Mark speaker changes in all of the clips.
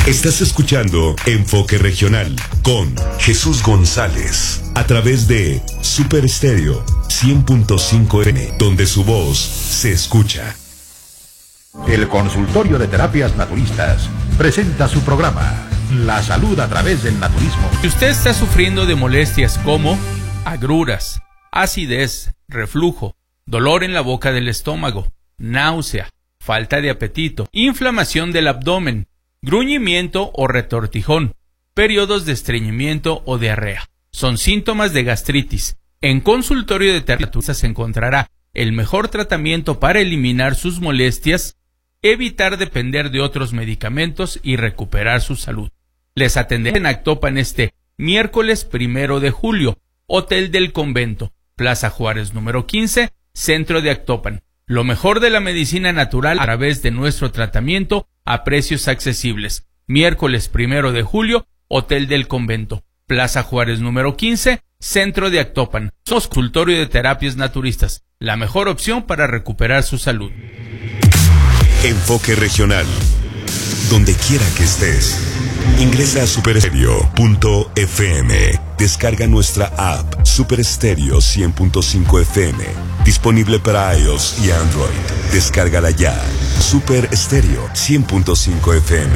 Speaker 1: Estás escuchando Enfoque Regional con Jesús González a través de Super Estéreo 100.5 FM, donde su voz se escucha.
Speaker 2: El Consultorio de Terapias Naturistas presenta su programa La Salud a través del Naturismo.
Speaker 3: Si usted está sufriendo de molestias como agruras, acidez, reflujo, dolor en la boca del estómago, náusea, falta de apetito, inflamación del abdomen, gruñimiento o retortijón, periodos de estreñimiento o diarrea, son síntomas de gastritis. En Consultorio de Terapias Naturistas se encontrará el mejor tratamiento para eliminar sus molestias, evitar depender de otros medicamentos y recuperar su salud. Les atenderé en Actopan este miércoles 1 de julio, Hotel del Convento, Plaza Juárez número 15, Centro de Actopan. Lo mejor de la medicina natural a través de nuestro tratamiento a precios accesibles. Miércoles 1 de julio, Hotel del Convento, Plaza Juárez número 15, Centro de Actopan. Consultorio de Terapias Naturistas, la mejor opción para recuperar su salud.
Speaker 1: Enfoque Regional. Donde quiera que estés, ingresa a superestereo.fm. Descarga nuestra app Super Estéreo 100.5 FM. Disponible para iOS y Android. Descárgala ya. Super Estéreo 100.5 FM.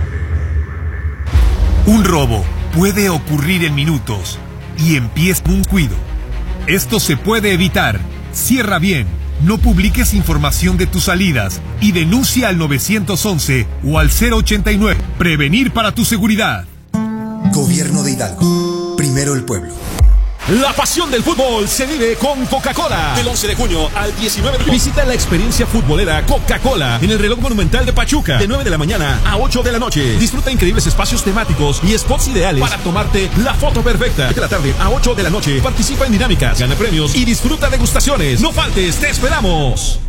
Speaker 4: Un robo puede ocurrir en minutos y empieza un cuido. Esto se puede evitar. Cierra bien. No publiques información de tus salidas y denuncia al 911 o al 089. Prevenir para tu seguridad.
Speaker 5: Gobierno de Hidalgo. Primero el pueblo.
Speaker 6: La pasión del fútbol se vive con Coca-Cola. Del 11 de junio al 19 de julio. Visita la experiencia futbolera Coca-Cola en el reloj monumental de Pachuca. De 9 de la mañana a 8 de la noche. Disfruta increíbles espacios temáticos y spots ideales para tomarte la foto perfecta. De la tarde a 8 de la noche. Participa en dinámicas, gana premios y disfruta degustaciones. No faltes, te esperamos.